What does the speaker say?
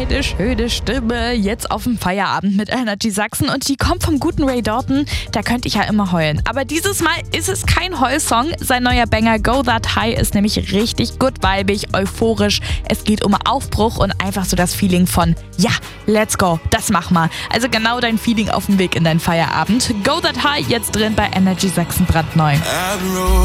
geile, schöne Stimme. Jetzt auf dem Feierabend mit Energy Sachsen und die kommt vom guten Ray Dalton. Da könnte ich ja immer heulen. Aber dieses Mal ist es kein Heulsong. Sein neuer Banger Go That High ist nämlich richtig gut vibig, euphorisch. Es geht um Aufbruch und einfach so das Feeling von, ja, let's go, das mach mal. Also genau dein Feeling auf dem Weg in deinen Feierabend. Go That High jetzt drin bei Energy Sachsen brandneu.